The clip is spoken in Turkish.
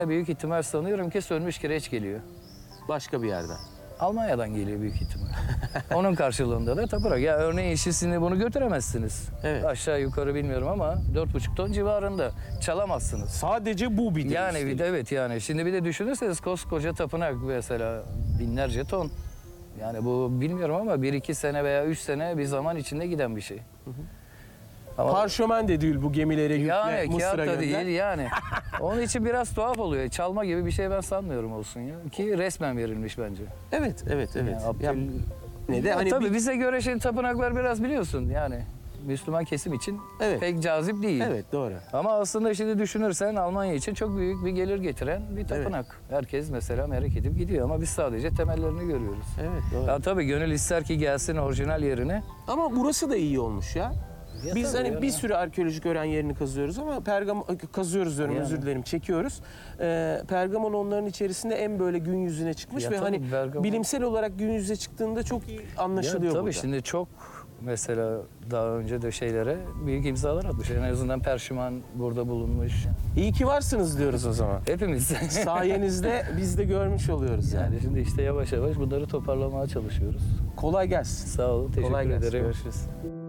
Büyük ihtimal sanıyorum ki sönmüş kireç geliyor. Başka bir yerden. Almanya'dan geliyor büyük ihtimal. Onun karşılığında da tapınak. Ya örneğin şişini bunu götüremezsiniz. Evet. Aşağı yukarı bilmiyorum ama 4,5 ton civarında çalamazsınız. Sadece bu bir de Yani üstelik. evet yani. Şimdi bir de düşünürseniz koskoca tapınak mesela binlerce ton. Yani bu bilmiyorum ama 1-2 sene veya 3 sene bir zaman içinde giden bir şey. Ama Parşömen de değil bu gemilere yükle yani Mısır'a kağıt da gönder. değil yani. Onun için biraz tuhaf oluyor. Çalma gibi bir şey ben sanmıyorum olsun ya. Ki resmen verilmiş bence. Evet. Yani Ya, ne de Ya hani tabii bir- bize göre şimdi tapınaklar biraz biliyorsun yani Müslüman kesim için Evet. pek cazip değil. Evet, doğru. Ama aslında şimdi düşünürsen Almanya için çok büyük bir gelir getiren bir tapınak. Herkes mesela merak edip gidiyor ama biz sadece temellerini görüyoruz. Evet, doğru. Ya tabii gönül ister ki gelsin orijinal yerine. Ama burası da iyi olmuş ya. Ya Biz tabii hani yani. bir sürü arkeolojik öğren yerini kazıyoruz ama kazıyoruz diyorum, Yani. özür dilerim, çekiyoruz. Pergamon onların içerisinde en böyle gün yüzüne çıkmış Ya ve tabii hani Bergama- bilimsel olarak gün yüzüne çıktığında çok iyi anlaşılıyor Tabii burada. şimdi çok mesela daha önce de şeylere büyük imzalar atmış. En azından Perşiman burada bulunmuş. İyi ki varsınız diyoruz o zaman. Hepimiz. Sayenizde biz de görmüş oluyoruz yani. Yani şimdi işte yavaş yavaş bunları toparlamaya çalışıyoruz. Kolay gelsin. Sağ olun, teşekkür Kolay gelsin, ederim. görüşürüz.